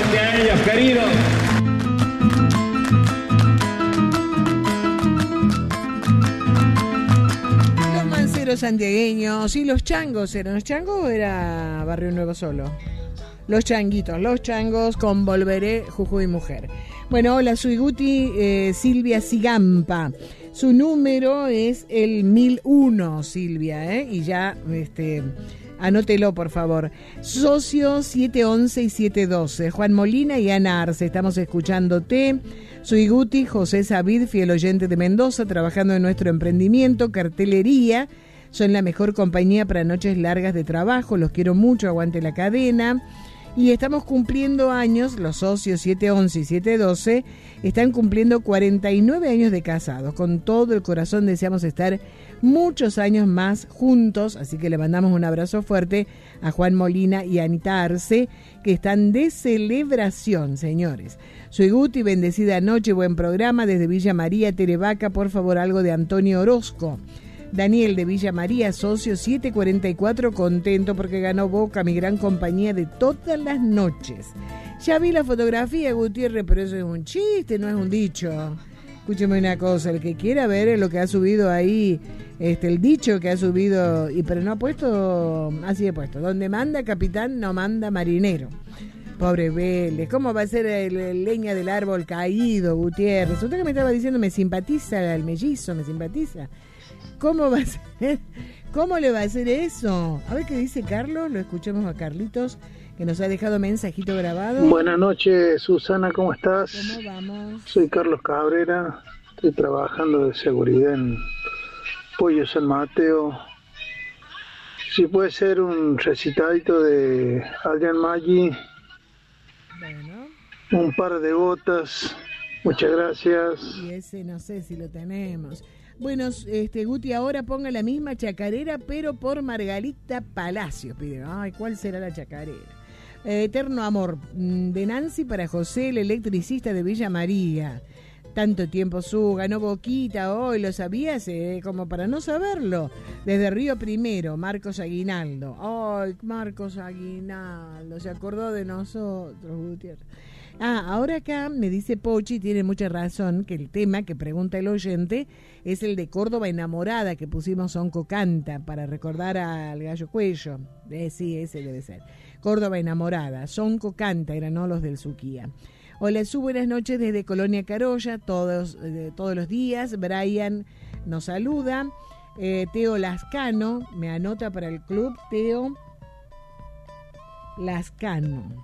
hacia ellos, queridos. Los manceros santiagueños y los changos. ¿Eran los changos o era Barrio Nuevo solo? Los changuitos, los changos con Volveré, Jujuy Mujer. Bueno, hola, soy Guti, Silvia Sigampa. Su número es el 1001, Silvia, y ya, anótelo, por favor. Socio 711 y 712. Juan Molina y Ana Arce, estamos escuchándote. Soy Guti, José Sabid, fiel oyente de Mendoza, trabajando en nuestro emprendimiento, cartelería. Son la mejor compañía para noches largas de trabajo. Los quiero mucho, aguante la cadena. Y estamos cumpliendo años, los socios 711 y 712 están cumpliendo 49 años de casados. Con todo el corazón deseamos estar muchos años más juntos, así que le mandamos un abrazo fuerte a Juan Molina y a Anita Arce, que están de celebración, señores. Soy Guti, bendecida noche, buen programa desde Villa María, Terevaca, por favor algo de Antonio Orozco. Daniel de Villa María, socio 744, contento porque ganó Boca, mi gran compañía de todas las noches. Ya vi la fotografía, Gutiérrez, pero eso es un chiste, no es un dicho. Escúcheme una cosa, el que quiera ver lo que ha subido ahí, el dicho que ha subido, pero no ha puesto, así he puesto, donde manda capitán no manda marinero. Pobre Vélez, ¿cómo va a ser el leña del árbol caído, Gutiérrez? Usted que me estaba diciendo, me simpatiza el mellizo, me simpatiza. ¿Cómo va a ser? ¿Cómo le va a hacer eso? A ver qué dice Carlos, lo escuchemos a Carlitos, que nos ha dejado mensajito grabado. Buenas noches, Susana, ¿cómo estás? ¿Cómo vamos? Soy Carlos Cabrera, estoy trabajando de seguridad en Pollo San Mateo. Si puede ser un recitadito de Adrián Maggi, bueno, un par de gotas, muchas gracias. Y ese no sé si lo tenemos. Bueno, Guti, ahora ponga la misma chacarera, pero por Margarita Palacios, pide. Ay, ¿cuál será la chacarera? Eterno amor, de Nancy para José, el electricista de Villa María. Tanto tiempo ganó Boquita hoy, ¿lo sabías? Como para no saberlo. Desde Río Primero, Marcos Aguinaldo. Ay, Marcos Aguinaldo, se acordó de nosotros, Gutiérrez. Ahora acá me dice Pochi, tiene mucha razón, que el tema que pregunta el oyente es el de Córdoba enamorada, que pusimos Onco Canta para recordar al Gallo Cuello. Sí, ese debe ser. Córdoba enamorada, Sonco Canta, eran no los del Suquía. Hola, buenas noches desde Colonia Carolla, todos los días. Brian nos saluda. Teo Lascano, me anota para el club, Teo Lascano.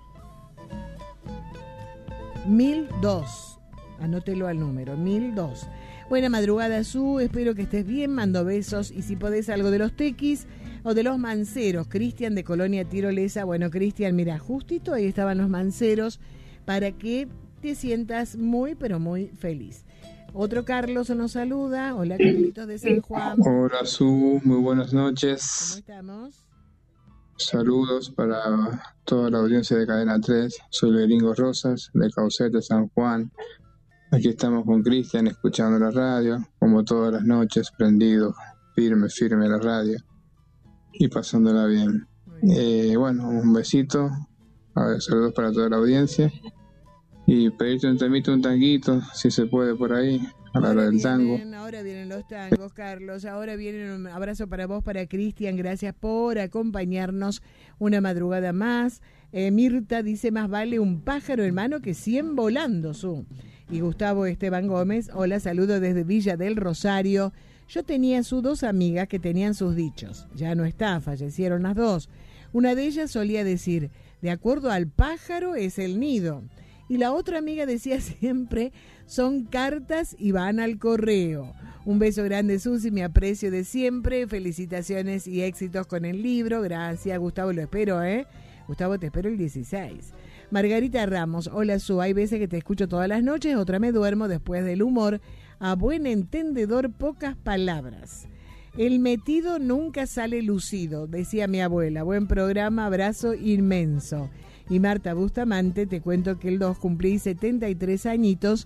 1002, anótelo al número, 1002. Buena madrugada, Su, espero que estés bien, mando besos, y si podés algo de los tequis o de los manceros. Cristian de Colonia Tirolesa. Bueno, Cristian, mira, justito ahí estaban los manceros para que te sientas muy, pero muy feliz. Otro Carlos nos saluda. Hola, Carlitos de San Juan. Hola, Su, muy buenas noches. ¿Cómo estamos? Saludos para toda la audiencia de Cadena 3. Soy Gringo Rosas, de Caucete, San Juan. Aquí estamos con Cristian escuchando la radio, como todas las noches, prendido, firme la radio y pasándola bien. Bueno, un besito, saludos para toda la audiencia y pedirte un temito, un tanguito, si se puede por ahí, a la hora del tango. Ahora vienen los tangos, Carlos. Ahora vienen un abrazo para vos, para Cristian. Gracias por acompañarnos una madrugada más. Mirta dice, más vale un pájaro en mano que 100 volando, Su. Y Gustavo Esteban Gómez, hola, saludo desde Villa del Rosario. Yo tenía dos amigas que tenían sus dichos. Ya no está, fallecieron las dos. Una de ellas solía decir, de acuerdo al pájaro es el nido. Y la otra amiga decía siempre, son cartas y van al correo. Un beso grande, Susi, me aprecio de siempre. Felicitaciones y éxitos con el libro. Gracias, Gustavo, lo espero, Gustavo, te espero el 16. Margarita Ramos, hola, Su, hay veces que te escucho todas las noches, otra me duermo después del humor. A buen entendedor, pocas palabras. El metido nunca sale lucido, decía mi abuela. Buen programa, abrazo inmenso. Y Marta Bustamante, te cuento que el 2 cumplí 73 añitos